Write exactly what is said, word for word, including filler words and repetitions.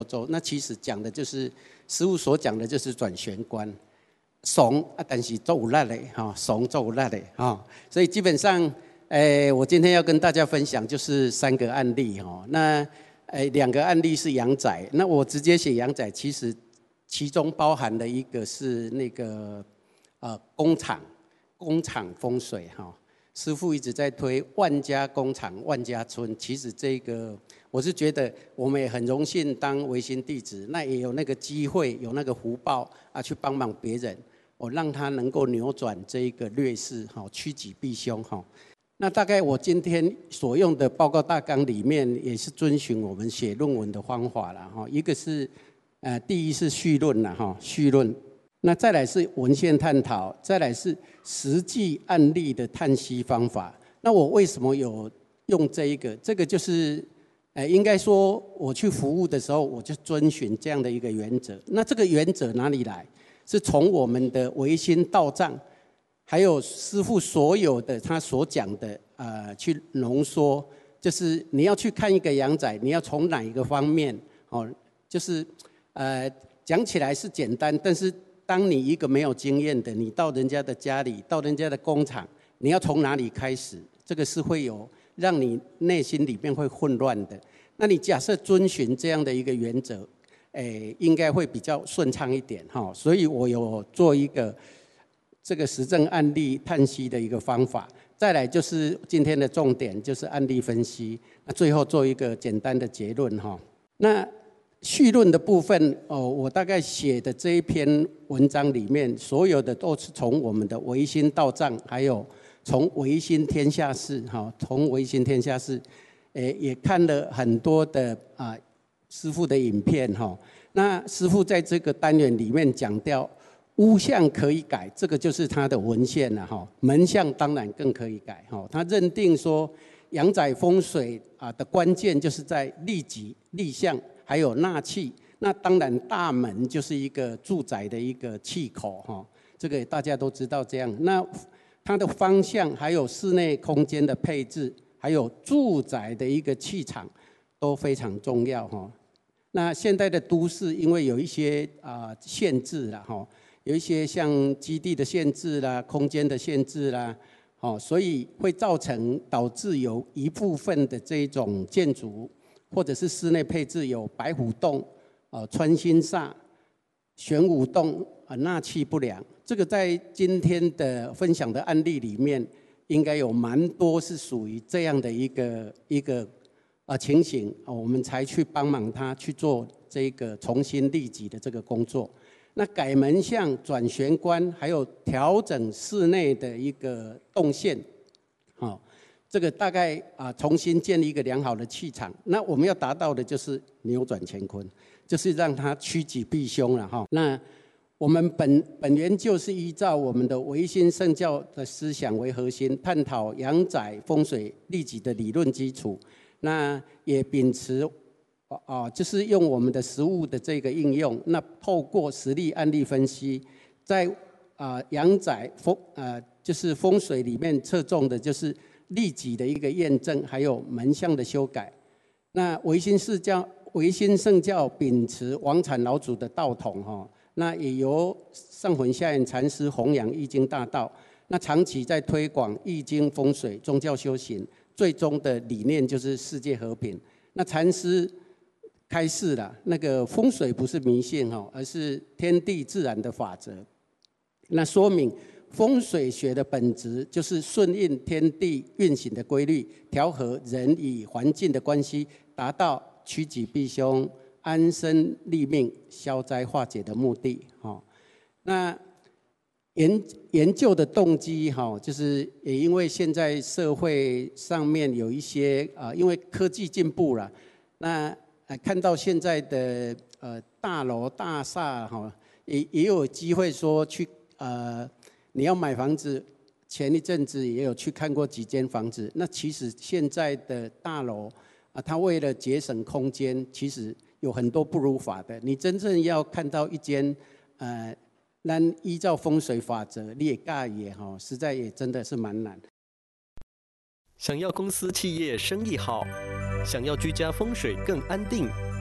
洲，那其实讲的就是师父所讲的就是转玄关，怂啊，但是做有力的哈，怂做有力的哈，所以基本上，诶，我今天要跟大家分享就是三个案例哈，那诶两个案例是阳宅，那我直接写阳宅，其实其中包含的一个是那个呃工厂工厂风水哈。师父一直在推万家工厂万家村，其实这个我是觉得我们也很荣幸当维新弟子，那也有那个机会，有那个福报啊，去帮忙别人，我让他能够扭转这一个劣势，哈，趋吉避凶哈。那大概我今天所用的报告大纲里面，也是遵循我们写论文的方法了哈。一个是呃，第一是序论了哈，序论。那再来是文献探讨，再来是实际案例的探析方法。那我为什么有用这一个？这个就是，呃，应该说我去服务的时候，我就遵循这样的一个原则。那这个原则哪里来？是从我们的唯心道藏，还有师父所有的他所讲的，呃，去浓缩。就是你要去看一个阳宅，你要从哪一个方面？哦，就是，呃，讲起来是简单，但是当你一个没有经验的，你到人家的家里，到人家的工厂，你要从哪里开始？这个是会有让你内心里面会混乱的。那你假设遵循这样的一个原则，诶，应该会比较顺畅一点哈。所以我有做一个这个实证案例探析的一个方法。再来就是今天的重点，就是案例分析。那最后做一个简单的结论哈。那序论的部分哦，我大概写的这一篇文章里面，所有的都是从我们的唯心道藏，还有从唯心天下事哈，从唯心天下事，诶，也看了很多的啊师父的影片哈。那师父在这个单元里面讲到屋相可以改，这个就是他的文献了哈。门相当然更可以改哈。他认定说阳宅风水啊的关键就是在立吉立相。还有纳气，那当然大门就是一个住宅的一个气口哈，这个大家都知道这样。那它的方向，还有室内空间的配置，还有住宅的一个气场，都非常重要哈。那现在的都市因为有一些啊、呃、限制啦哈，有一些像基地的限制啦、空间的限制啦，哦，所以会造成导致有一部分的这种建筑。或者是室内配置有白虎洞、呃穿心煞、玄武洞啊、呃、纳气不良，这个在今天的分享的案例里面，应该有蛮多是属于这样的一个一个呃情形啊、呃，我们才去帮忙他去做这个重新立吉的这个工作。那改门向、转玄关，还有调整室内的一个动线，好、哦。这个大概啊，重新建立一个良好的气场。那我们要达到的就是扭转乾坤，就是让它趋吉避凶了哈。那我们本本源就是依照我们的唯心圣教的思想为核心，探讨阳宅风水立吉的理论基础。那也秉持啊，就是用我们的实物的这个应用，那透过实例案例分析，在啊阳宅风呃就是风水里面侧重的就是。立吉的一个验证，还有门相的修改。那唯心释教、唯心圣教秉持王产老祖的道统哈，那也由上魂下眼禅师弘扬易经大道。那长期在推广易经风水宗教修行，最终的理念就是世界和平。那禅师开示了，那个风水不是迷信哈，而是天地自然的法则。那说明。风水学的本质就是顺应天地运行的规律，调和人与环境的关系，达到趋吉避凶、安身立命、消灾化解的目的。哈，那研研究的动机，哈，就是也因为现在社会上面有一些啊，因为科技进步了，那看到现在的呃大楼大厦，哈，也也有机会说去呃。你要买房子，前一阵子也有去看过几间房子。那其实现在的大楼啊，它为了节省空间，其实有很多不如法的。你真正要看到一间，呃，那依照风水法则列盖也哈，实在也真的是蛮难。 想要公司企业生意好，想要居家风水更安定。